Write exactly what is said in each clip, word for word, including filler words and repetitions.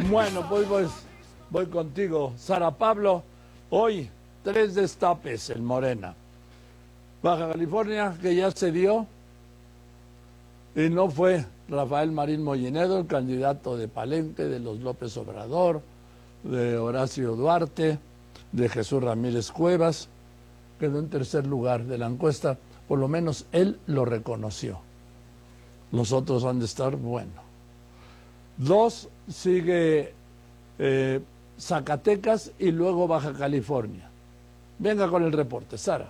Bueno, pues, pues voy contigo, Sara Pablo. Hoy, tres destapes en Morena. Baja California, que ya se dio, y no fue Rafael Marín Mollinedo, el candidato de Palenque, de los López Obrador, de Horacio Duarte, de Jesús Ramírez Cuevas. Quedó en tercer lugar de la encuesta, por lo menos él lo reconoció. Los otros han de estar, bueno. Dos, sigue eh, Zacatecas y luego Baja California. Venga con el reporte, Sara.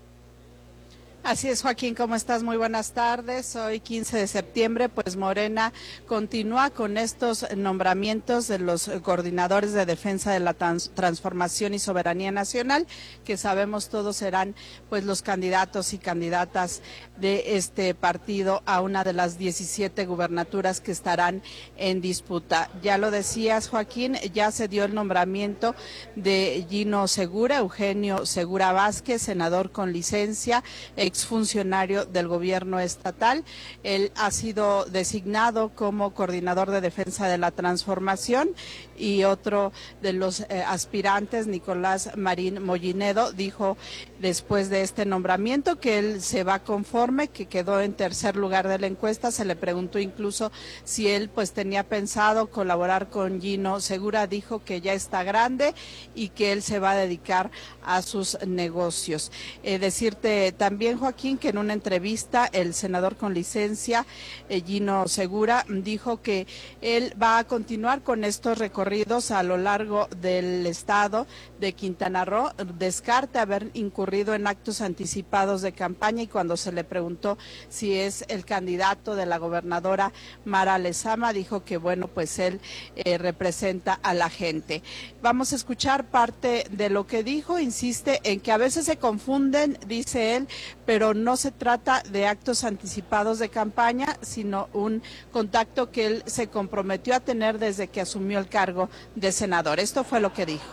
Así es, Joaquín, ¿cómo estás? Muy buenas tardes. Hoy, quince de septiembre, pues Morena continúa con estos nombramientos de los coordinadores de defensa de la trans transformación y soberanía nacional, que sabemos todos serán pues los candidatos y candidatas de este partido a una de las diecisiete gubernaturas que estarán en disputa. Ya lo decías, Joaquín, ya se dio el nombramiento de Gino Segura, Eugenio Segura Vázquez, senador con licencia, exfuncionario del gobierno estatal. Él ha sido designado como coordinador de defensa de la transformación, y otro de los eh, aspirantes, Nicolás Marín Mollinedo, dijo después de este nombramiento que él se va conforme, que quedó en tercer lugar de la encuesta. Se le preguntó incluso si él pues tenía pensado colaborar con Gino Segura, dijo que ya está grande y que él se va a dedicar a sus negocios. Eh, decirte también, Joaquín, que en una entrevista el senador con licencia, eh, Gino Segura, dijo que él va a continuar con estos recorridos a lo largo del estado de Quintana Roo. Descarta haber incurrido en actos anticipados de campaña, y cuando se le preguntó si es el candidato de la gobernadora Mara Lezama, dijo que bueno, pues él eh, representa a la gente. Vamos a escuchar parte de lo que dijo. Insiste en que a veces se confunden, dice él, pero no se trata de actos anticipados de campaña, sino un contacto que él se comprometió a tener desde que asumió el cargo de senador. Esto fue lo que dijo.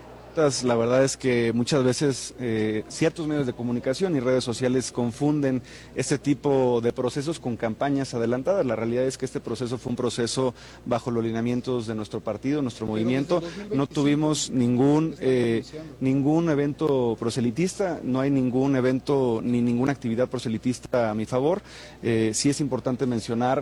La verdad es que muchas veces eh, ciertos medios de comunicación y redes sociales confunden este tipo de procesos con campañas adelantadas. La realidad es que este proceso fue un proceso bajo los lineamientos de nuestro partido, nuestro movimiento. No tuvimos ningún eh, ningún evento proselitista, no hay ningún evento ni ninguna actividad proselitista a mi favor. Eh, sí es importante mencionar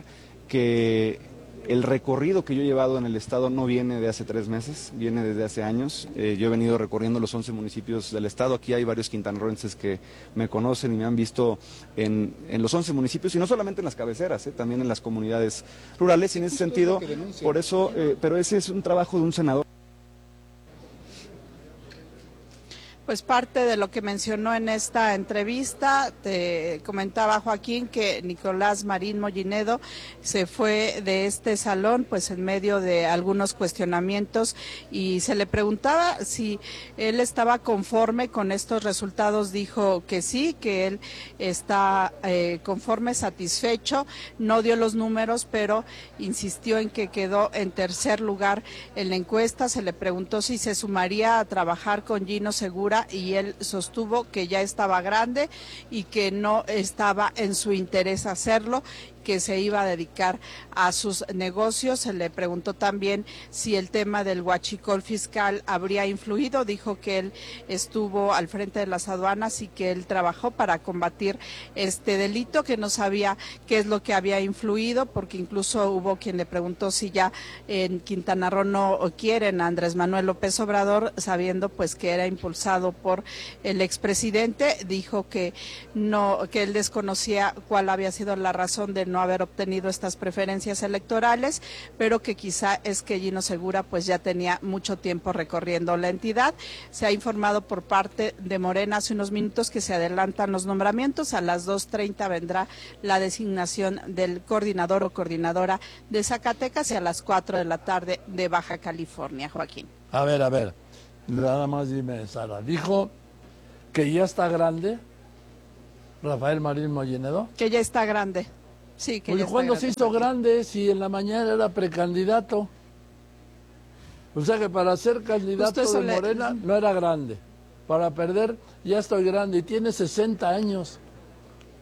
que el recorrido que yo he llevado en el estado no viene de hace tres meses, viene desde hace años. Eh, yo he venido recorriendo los once municipios del estado. Aquí hay varios quintanarroenses que me conocen y me han visto en, en los once municipios, y no solamente en las cabeceras, eh, también en las comunidades rurales. Y en ese sentido, por eso, eh, pero ese es un trabajo de un senador. Pues parte de lo que mencionó en esta entrevista, te comentaba, Joaquín, que Nicolás Marín Mollinedo se fue de este salón pues en medio de algunos cuestionamientos, y se le preguntaba si él estaba conforme con estos resultados. Dijo que sí, que él está eh, conforme, satisfecho. No dio los números, pero insistió en que quedó en tercer lugar en la encuesta. Se le preguntó si se sumaría a trabajar con Gino Segura, y él sostuvo que ya estaba grande y que no estaba en su interés hacerlo, que se iba a dedicar a sus negocios. Se le preguntó también si el tema del huachicol fiscal habría influido. Dijo que él estuvo al frente de las aduanas y que él trabajó para combatir este delito, que no sabía qué es lo que había influido, porque incluso hubo quien le preguntó si ya en Quintana Roo no quieren a Andrés Manuel López Obrador, sabiendo pues que era impulsado por el expresidente. Dijo que no, que él desconocía cuál había sido la razón de no haber obtenido estas preferencias electorales, pero que quizá es que Gino Segura pues ya tenía mucho tiempo recorriendo la entidad. Se ha informado por parte de Morena hace unos minutos que se adelantan los nombramientos. A las dos treinta vendrá la designación del coordinador o coordinadora de Zacatecas, y a las cuatro de la tarde de Baja California. Joaquín. A ver, a ver, nada más dime, Sara. Dijo que ya está grande Rafael Marín Mollinedo. Que ya está grande. Sí, que Oye, ya ¿cuándo está se hizo grande? grande si en la mañana era precandidato? O sea que para ser candidato de le... Morena no era grande. Para perder ya estoy grande, y tiene sesenta años.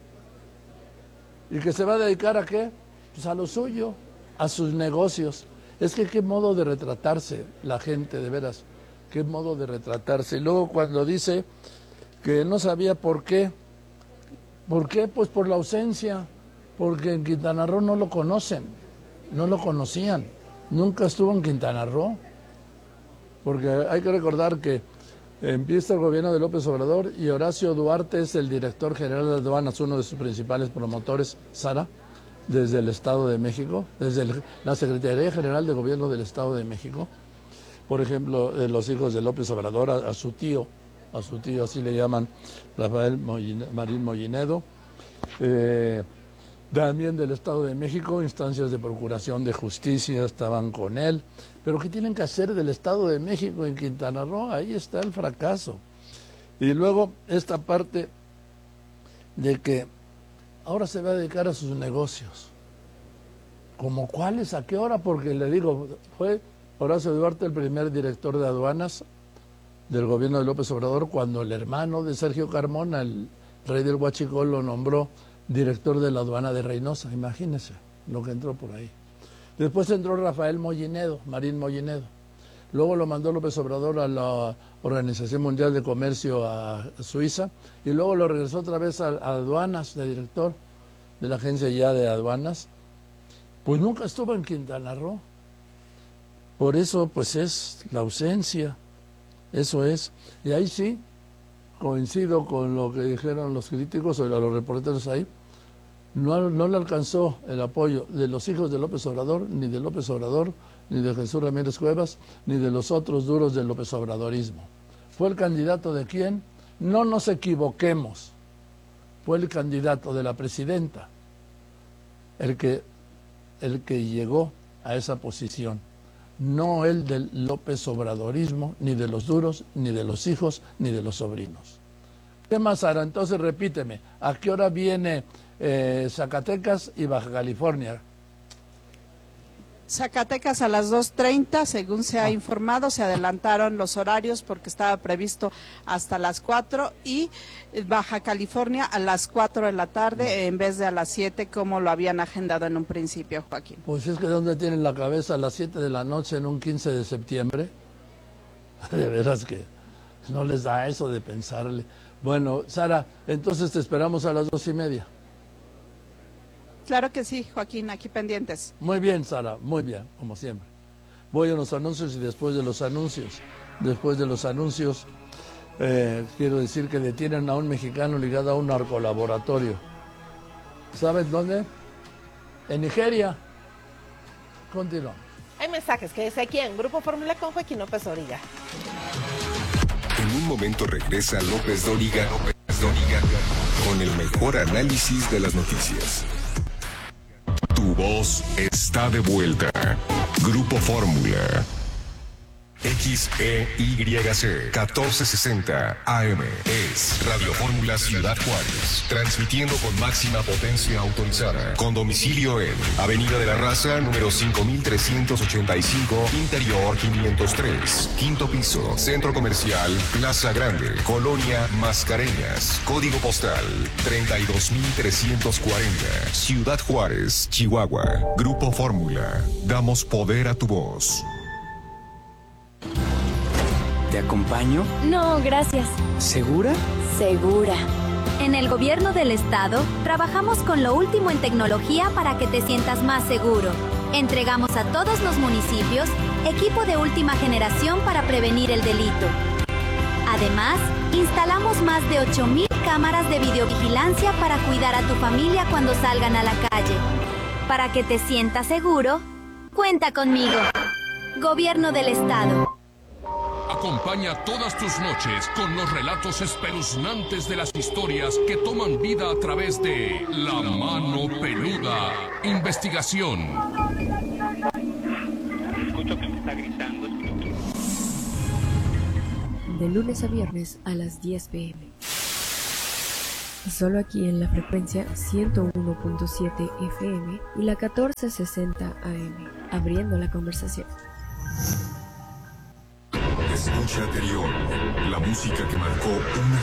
¿Y que se va a dedicar a qué? Pues a lo suyo, a sus negocios. Es que qué modo de retratarse la gente, de veras, qué modo de retratarse. Y luego cuando dice que no sabía por qué, ¿por qué? Pues por la ausencia, porque en Quintana Roo no lo conocen, no lo conocían, nunca estuvo en Quintana Roo, porque hay que recordar que empieza el gobierno de López Obrador y Horacio Duarte es el director general de aduanas, uno de sus principales promotores, Sara, desde el Estado de México, desde el, la Secretaría General de Gobierno del Estado de México. Por ejemplo, de los hijos de López Obrador, a, a su tío, a su tío así le llaman, Rafael Molline, Marín Mollinedo, eh, también del Estado de México, instancias de procuración de justicia estaban con él. Pero ¿qué tienen que hacer del Estado de México en Quintana Roo? Ahí está el fracaso. Y luego esta parte de que ahora se va a dedicar a sus negocios. ¿Cómo cuáles? ¿A qué hora? Porque le digo, fue Horacio Duarte el primer director de aduanas del gobierno de López Obrador cuando el hermano de Sergio Carmona, el rey del Huachicol, lo nombró director de la aduana de Reynosa. Imagínense lo que entró por ahí. Después entró Rafael Mollinedo, Marín Mollinedo. Luego lo mandó López Obrador a la Organización Mundial de Comercio a Suiza y luego lo regresó otra vez a, a aduanas, de director de la agencia ya de aduanas. Pues nunca estuvo en Quintana Roo. Por eso, pues es la ausencia, eso es. Y ahí sí, coincido con lo que dijeron los críticos o los reporteros ahí, no, no le alcanzó el apoyo de los hijos de López Obrador, ni de López Obrador, ni de Jesús Ramírez Cuevas, ni de los otros duros del López Obradorismo. ¿Fue el candidato de quién? No nos equivoquemos. Fue el candidato de la presidenta, el que, el que llegó a esa posición. No el del López Obradorismo, ni de los duros, ni de los hijos, ni de los sobrinos. ¿Qué más, Sara? Entonces repíteme, ¿a qué hora viene eh, Zacatecas y Baja California? Zacatecas a las dos treinta, según se ha informado, se adelantaron los horarios porque estaba previsto hasta las cuatro, y Baja California a las cuatro de la tarde en vez de a las siete como lo habían agendado en un principio, Joaquín. Pues es que ¿dónde tienen la cabeza a las siete de la noche en un quince de septiembre? De veras que no les da eso de pensarle. Bueno, Sara, entonces te esperamos a las dos y media. Claro que sí, Joaquín, aquí pendientes. Muy bien, Sara, muy bien, como siempre. Voy a los anuncios y después de los anuncios, después de los anuncios, eh, quiero decir que detienen a un mexicano ligado a un narcolaboratorio. ¿Sabes dónde? En Nigeria. Continuamos. Hay mensajes, quédese aquí en Grupo Fórmula con Joaquín López Dóriga. En un momento regresa López Dóriga, López Dóriga con el mejor análisis de las noticias. Tu voz está de vuelta. Grupo Fórmula. X E Y C catorce sesenta A M es Radio Fórmula Ciudad Juárez, transmitiendo con máxima potencia autorizada, con domicilio en Avenida de la Raza, número cinco mil trescientos ochenta y cinco, Interior quinientos tres, quinto piso, Centro Comercial Plaza Grande, Colonia Mascareñas, código postal treinta y dos mil trescientos cuarenta, Ciudad Juárez, Chihuahua. Grupo Fórmula, damos poder a tu voz. ¿Te acompaño? No, gracias. ¿Segura? Segura. En el gobierno del estado, trabajamos con lo último en tecnología para que te sientas más seguro. Entregamos a todos los municipios equipo de última generación para prevenir el delito. Además, instalamos más de ocho mil cámaras de videovigilancia para cuidar a tu familia cuando salgan a la calle. Para que te sientas seguro, cuenta conmigo. Gobierno del estado. Acompaña todas tus noches con los relatos espeluznantes de las historias que toman vida a través de La Mano Peluda. Investigación. Escucho que me está gritando. De lunes a viernes a las diez pe eme. Solo aquí en la frecuencia ciento uno punto siete efe eme y la catorce sesenta a eme. Abriendo la conversación. Escucha anterior, la música que marcó una